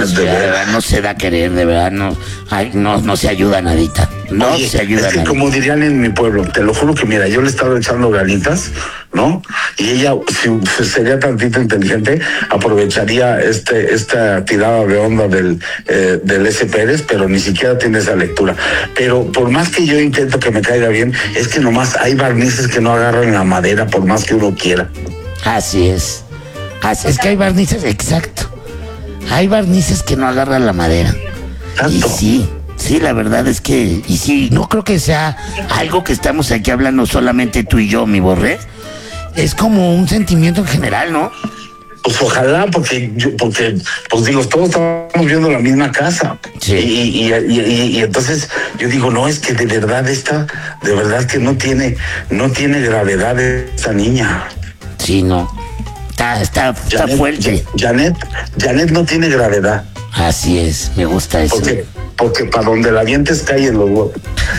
de verdad no se da a querer, de verdad no se ayuda nadita. No. Oye, se ayuda es que como dirían en mi pueblo, te lo juro que mira, yo le estaba echando ganitas, ¿no? Y ella, si sería tantito inteligente, aprovecharía esta tirada de onda del S. Pérez, pero ni siquiera tiene esa lectura. Pero por más que yo intento que me caiga bien, es que nomás hay barnices que no agarran la madera por más que uno quiera. Así es. Es que hay barnices, exacto. Hay barnices que no agarran la madera. ¿Tanto? Y sí, la verdad es que, y sí, no creo que sea algo que estamos aquí hablando solamente tú y yo, mi Borré. Es como un sentimiento en general, ¿no? Pues ojalá, porque pues digo, todos estamos viendo la misma casa. Sí. Y entonces yo digo, no, es que de verdad que no tiene gravedad esta niña. Sí, no. Está fuerte. Janet no tiene gravedad. Así es, me gusta eso. Porque para donde la vientes cae en los huevos.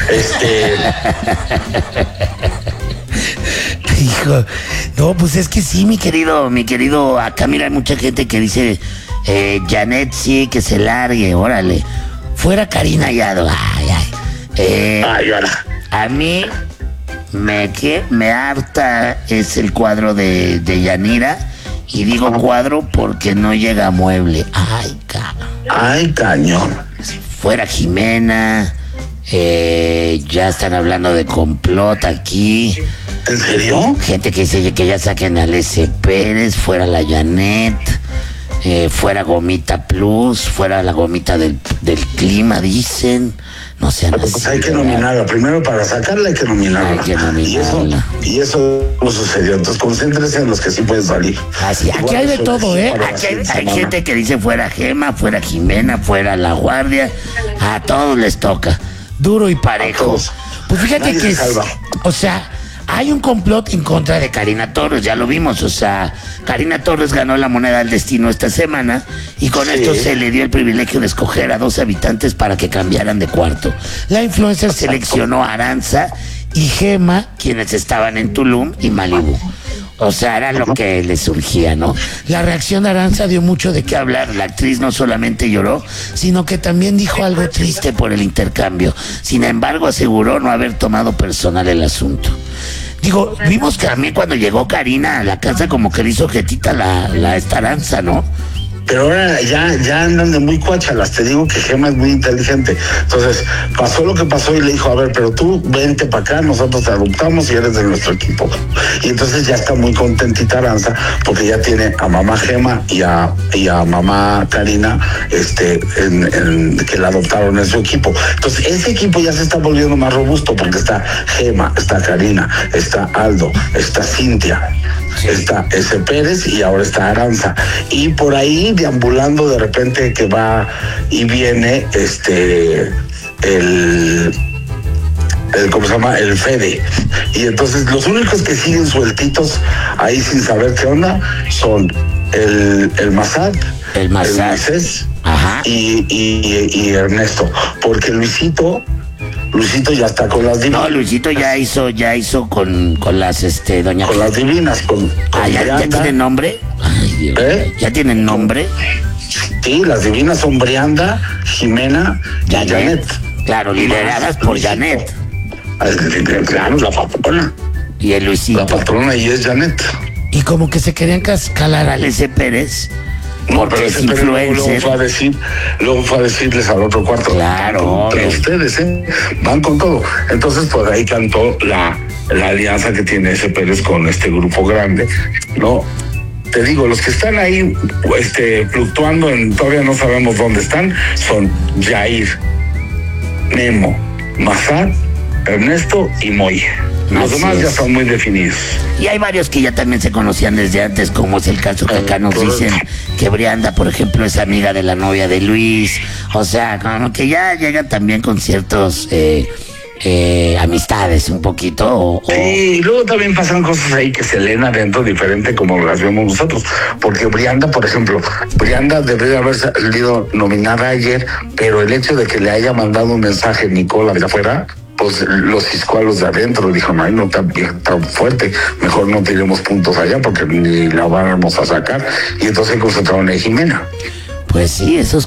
Hijo, no, pues es que sí, mi querido, acá mira, hay mucha gente que dice, Janet sí, que se largue, órale. Fuera Karina Yado, ay. Ahora. A mí me harta es el cuadro de Yanira, y digo cuadro porque no llega a mueble. Ay, cañón. Fuera Jimena, ya están hablando de complot aquí. ¿En serio? Gente que dice que ya saquen al S. Pérez, fuera la Janet, fuera Gomita Plus, fuera la Gomita del clima, dicen. No sean así. Pues hay que nominarla. Primero, para sacarla hay que nominarla. Hay que nominarla. Y eso no sucedió. Entonces concéntrense en los que sí pueden salir. Así, aquí hay de todo, ¿eh? Aquí hay gente que dice fuera Gema, fuera Jimena, fuera La Guardia. A todos les toca. Duro y parejo. Pues fíjate que o sea, hay un complot en contra de Karina Torres, ya lo vimos, o sea, Karina Torres ganó la moneda del destino esta semana y con esto se le dio el privilegio de escoger a 2 habitantes para que cambiaran de cuarto. La influencer seleccionó a Aranza y Gema, quienes estaban en Tulum y Malibú. O sea, era lo que le surgía, ¿no? La reacción de Aranza dio mucho de qué hablar. La actriz no solamente lloró, sino que también dijo algo triste por el intercambio. Sin embargo, aseguró no haber tomado personal el asunto. Digo, vimos que a mí cuando llegó Karina a la casa como que le hizo jetita la esta Aranza, ¿no? Pero ahora ya andan de muy cuachalas. Te digo que Gema es muy inteligente. Entonces, pasó lo que pasó y le dijo, a ver, pero tú vente para acá, nosotros te adoptamos y eres de nuestro equipo. Y entonces ya está muy contentita Aranza, porque ya tiene a mamá Gema y a mamá Karina, que la adoptaron en su equipo. Entonces, ese equipo ya se está volviendo más robusto, porque está Gema, está Karina, está Aldo, está Cintia, está S. Pérez y ahora está Aranza. Y por ahí deambulando de repente que va y viene ¿cómo se llama? El Fede. Y entonces los únicos que siguen sueltitos ahí sin saber qué onda son el Massad, el Moisés y Ernesto, porque Luisito ya está con las divinas. No, Luisito ya hizo con las doña. Con las divinas, ¿ya tienen nombre? Ay, Dios. ¿Ya tienen nombre? Sí, las divinas son Brianda, Jimena y Janet. Claro, lideradas por Janet. Claro, la patrona. Y el Luisito. La patrona y es Janet. Y como que se querían calar al S. Pérez. Porque es influencer. Luego fue a decirles al otro cuarto. Claro. Pero ustedes, van con todo. Entonces, pues ahí cantó la alianza que tiene S. Pérez con este grupo grande, ¿no? Te digo, los que están ahí fluctuando todavía no sabemos dónde están, son Jair, Memo, Massad, Ernesto y Moy. Los demás ya son muy definidos. Y hay varios que ya también se conocían desde antes, como es el caso que acá nos dicen que Brianda, por ejemplo, es amiga de la novia de Luis. O sea, como que ya llegan también con ciertos amistades un poquito. Sí, y luego también pasan cosas ahí que se leen adentro diferente como las vemos nosotros. Porque Brianda, por ejemplo, debería haber salido nominada ayer, pero el hecho de que le haya mandado un mensaje Nicola de afuera, pues los ciscó a los de adentro. Dijo, no, no tan fuerte, mejor no tiremos puntos allá porque ni la vamos a sacar. Y entonces concentraron en Jimena. Pues sí, esos